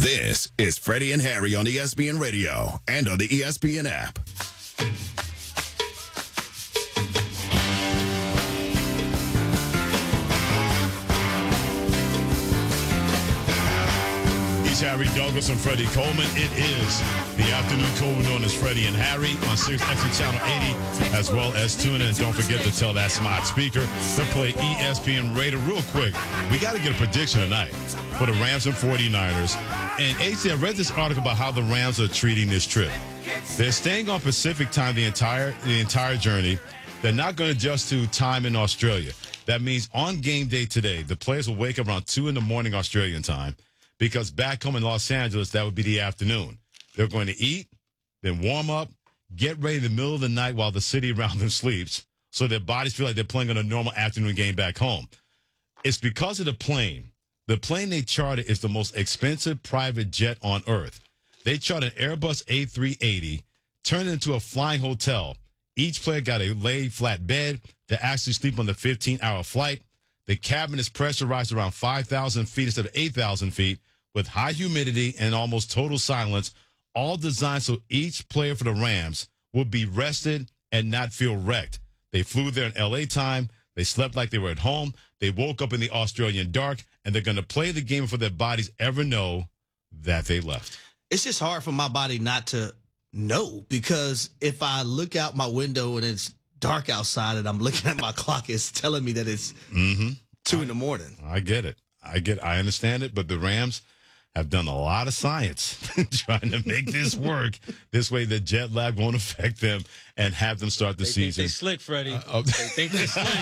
This is Freddie and Harry on ESPN Radio and on the ESPN app. He's Harry Douglas and Freddie Coleman. It is the afternoon code known as Freddie and Harry on 6X Channel 80, as well as tune in. Don't forget to tell that smart speaker to play ESPN Radio. Real quick, we got to get a prediction tonight for the Rams and 49ers. And AC, I read this article about how the Rams are treating this trip. They're staying on Pacific time the entire journey. They're not going to adjust to time in Australia. That means on game day today, the players will wake up around 2 in the morning Australian time, because back home in Los Angeles, that would be the afternoon. They're going to eat, then warm up, get ready in the middle of the night while the city around them sleeps, so their bodies feel like they're playing on a normal afternoon game back home. It's because of the plane. The plane they chartered is the most expensive private jet on earth. They chartered an Airbus A380, turned it into a flying hotel. Each player got a laid flat bed to actually sleep on the 15-hour flight. The cabin is pressurized around 5,000 feet instead of 8,000 feet with high humidity and almost total silence, all designed so each player for the Rams will be rested and not feel wrecked. They flew there in L.A. time. They slept like they were at home. They woke up in the Australian dark, and they're going to play the game before their bodies ever know that they left. It's just hard for my body not to know, because if I look out my window and it's dark outside and I'm looking at my clock, it's telling me that it's 2 in the morning. I get it. I understand it, but the Rams have done a lot of science trying to make this work. This way the jet lag won't affect them and have them start the season. They slick, Freddie. They think they slick.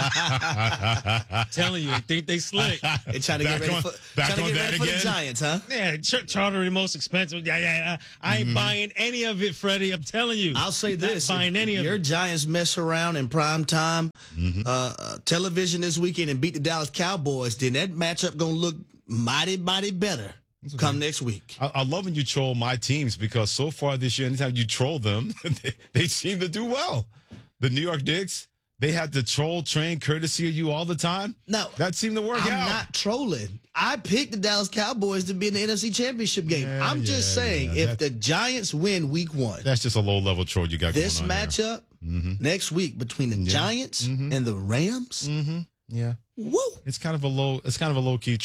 Telling you, they think they slick. They're trying to get ready for the Giants, huh? Yeah, charter the most expensive. Yeah. I ain't buying any of it, Freddie. I'm telling you. I'll say this. Not buying any of your it. Giants mess around in prime time television this weekend and beat the Dallas Cowboys, then that matchup going to look mighty better come next week. I love when you troll my teams, because so far this year, anytime you troll them, they seem to do well. The New York Knicks, they had the troll train courtesy of you all the time. No. That seemed to work out. I'm not trolling. I picked the Dallas Cowboys to be in the NFC Championship game. I'm just saying, if the Giants win week 1. That's just a low-level troll you got going on. This matchup next week between the Giants and the Rams. Yeah. Woo! It's kind of a low key